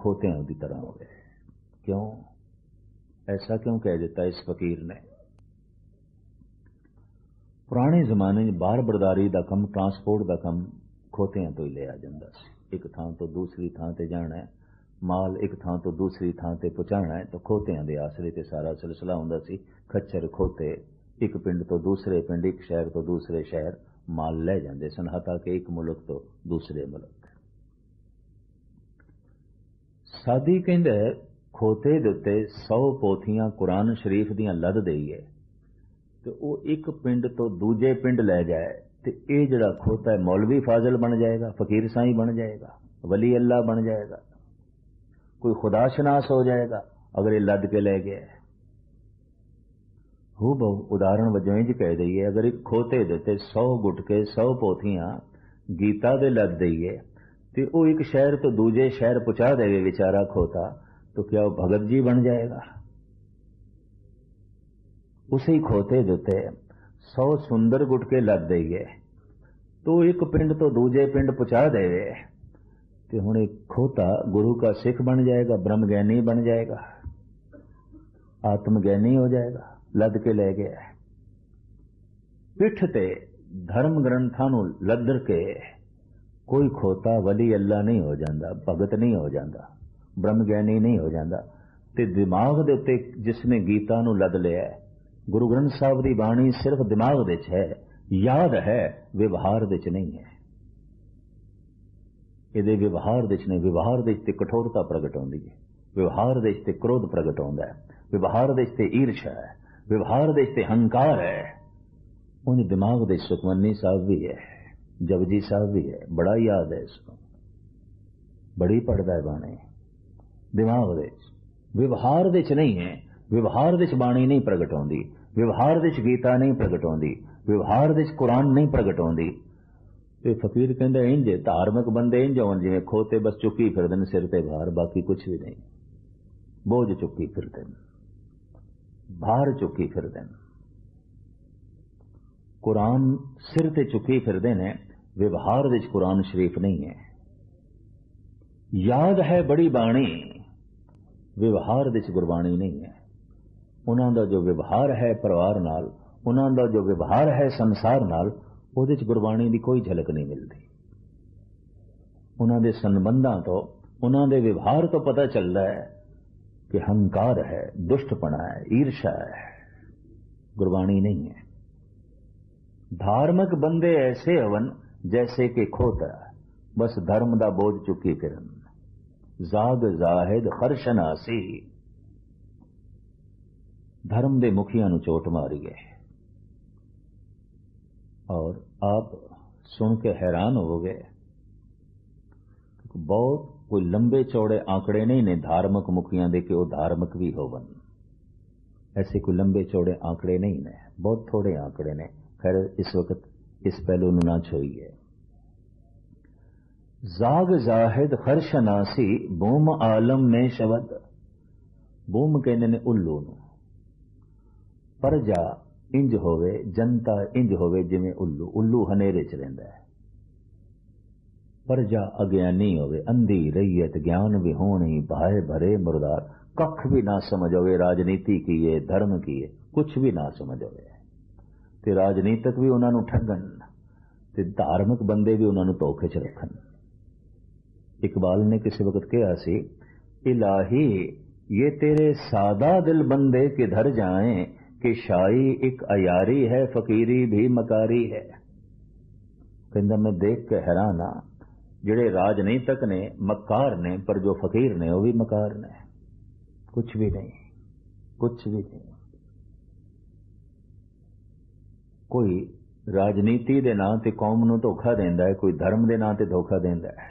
खोतियां की तरह हो गए। क्यों? ऐसा क्यों कह देता इस फकीर ने? पुराने जमाने बार बरदारी का कम, ट्रांसपोर्ट का कम खोतियां तो ही लिया जाता सी। एक थां तो दूसरी थां ते जाना है, माल एक थां तो दूसरी थां ते पहुंचाना है, तो खोतियां दे आसरे ते सारा सिलसिला हुंदा सी। खच्चर खोते एक पिंड तो दूसरे पिंड, एक शहर तो दूसरे शहर माल ले जाते सन, हता कि एक मुल्क तो दूसरे मुल्क। सादी कहंदे खोते दे उत्ते 100 पोथियां कुरान शरीफ दियां लद देईए तो वो एक पिंड तो दूजे पिंड ले जाए, तो ये जड़ा खोता है मौलवी फाजिल बन जाएगा, फकीर साईं बन जाएगा, वली अल्लाह बन जाएगा, कोई खुदा शनास हो जाएगा अगर ये लद के ले गया। हूँ बहु उदाहरण वजों इंज कह दईए, अगर एक खोते देते 100 गुटके 100 पोथियां गीता दे लद दईए तो वो एक शहर तो दूजे शहर पहुंचा देवे बेचारा खोता, तो क्या वो भगत जी बन जाएगा? उसी खोते देते 100 सुंदर गुटके लद देंगे तो एक पिंड तो दूजे पिंड पहुंचा देवे, तो हुण एक खोता गुरु का सिख बन जाएगा, ब्रह्म ज्ञानी बन जाएगा, आत्मज्ञानी हो जाएगा, लद के ले गया। पिठ ते धर्म ग्रंथां नूं लदर के कोई खोता वली अल्लाह नहीं हो जाता, भगत नहीं हो जाता, ब्रह्म ज्ञानी नहीं हो जाता। ते दिमाग दे उत्ते जिसने गीता नूं लद लिया, गुरु ग्रंथ साहब की बाणी सिर्फ दिमाग दे च है, याद है, व्यवहार दे च नहीं है। ये व्यवहार दे च नहीं, व्यवहार दे च कठोरता प्रगट होती है, व्यवहार दे च क्रोध प्रगट होता है, व्यवहार दे च ईर्षा है, व्यवहार दे च हंकार है। उन दिमाग दे सुखमनी साहब भी है, जपजी साहब भी है, बड़ा याद है इसको, बड़ी पढ़ता है बाणी दिमाग दे। व्यवहार दे च नहीं है, व्यवहार दे च बाणी नहीं प्रगट होंदी, व्यवहार दे च गीता नहीं प्रगट होंदी, व्यवहार दे च कुरान नहीं प्रगट होंदी। ते फकीर कहंदा इंज धार्मिक बंदे इंज होण जिवें खोते बस चुकी फिरदे सिर ते भार, बाकी कुछ भी नहीं, बोझ चुकी फिरदे, भार चुकी फिरदे, कुरान सिर ते चुकी फिरदे ने, व्यवहार दे च कुरान शरीफ नहीं है। याद है बड़ी बाणी, व्यवहार दे च गुरबाणी नहीं है। उन्हां दा जो व्यवहार है परिवार नाल, उन्हां दा जो व्यवहार है संसार नाल, उहदे च गुरबाणी दी कोई झलक नहीं मिलती। उन्हां दे संबंधां तो, उन्हां दे व्यवहार तो पता चलता है कि हंकार है, दुष्टपना है, ईर्षा है, गुरबाणी नहीं है। धार्मिक बंदे ऐसे हवन जैसे कि खोता बस धर्म दा बोझ चुकी फिरन, जाग जाहिद खरशनासी, धर्म दे मुखिया नूं चोट मारी है। और आप सुन के हैरान हो गए, बहुत कोई लंबे चौड़े आंकड़े नहीं ने धार्मिक मुखिया दे कि वो धार्मिक भी होवन, ऐसे कोई लंबे चौड़े आंकड़े नहीं ने, बहुत थोड़े आंकड़े ने। खैर इस वक्त इस पहलू नूं ना छोइए। जाग जाहिद खरशनासी बूम आलम में शबद, बूम कहने ने उल्लू नूं, प्रजा इंज होवे, जनता इंज होवे जिवें उल्लू, उल्लू हनेरे च रहिंदा है, प्रजा अज्ञानी होवे, अंधी रैयत ज्ञान विहोणी, भाए भरे मुरदार, कख भी ना समझ होवे राजनीति की है, धर्म की है, कुछ भी ना समझ होवे, ते राजनीतिक भी उन्हां नूं ठगन, ते धार्मिक बंदे भी उन्हां नूं धोखे च रखन। इकबाल ने किसी वक्त कहा सी, इलाही ये तेरे सादा दिल बंदे किधर जाएं, कि शाही एक अयारी है, फकीरी भी मकारी है। कहंदा मैं देख के हैरान हाँ, जिहड़े राजनीतिक ने मकार ने, पर जो फकीर ने वो भी मकार ने, कुछ भी नहीं, कुछ भी नहीं। कोई राजनीति दे नां ते कौम नूं धोखा देंदा है, कोई धर्म दे नां ते धोखा देंदा है।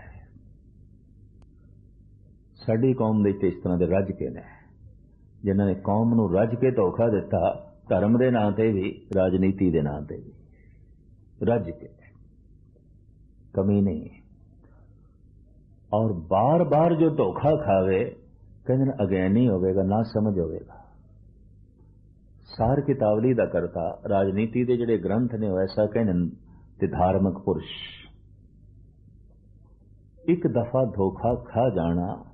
साडी कौम दे इस तरह दे रज के ने, जिन्हां ने कौम नूं रज के धोखा दिता, धर्म दे नां ते भी, राजनीति दे नां ते भी, रज के, कमी नहीं। और बार बार जो धोखा खावे, कहंदे अज्ञानी होवेगा, ना समझ होवेगा। सार कितावली दा करता, राजनीति दे जिहड़े ग्रंथ ने ऐसा कहने ते धार्मिक पुरुष, एक दफा धोखा खा जाना